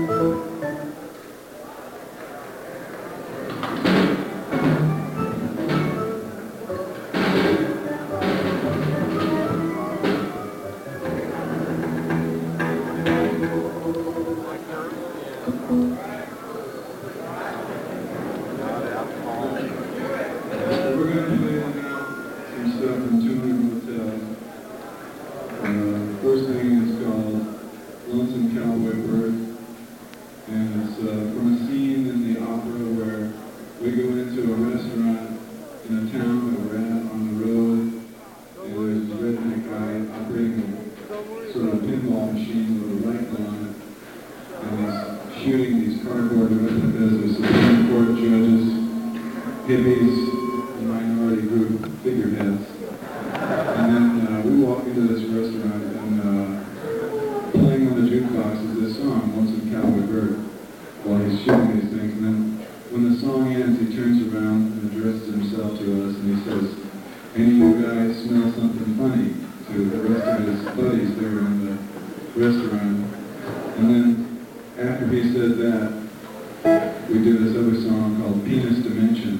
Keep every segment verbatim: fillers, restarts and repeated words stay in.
First thing is called Lonesome Cowboy Bird, and it's uh, from a scene in the opera where we go into a restaurant in a town that we're at on the road, and there's this redneck guy operating a sort of pinball machine with a rifle on it, and he's shooting these cardboard replicas of Supreme Court judges, hippies, and minority group figureheads. And then uh, we walk into this restaurant, and uh, playing on the jukebox is this song, Lonesome Cowboy Bird, while he's shooting these things. And then when the song ends, he turns around and addresses himself to us, and he says, "Any of you guys smell something funny?" to the rest of his buddies there in the restaurant. And then after he said that, we do this other song called Penis Dimension,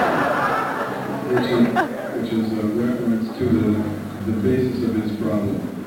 which is, which is a reference to the, the basis of his problem.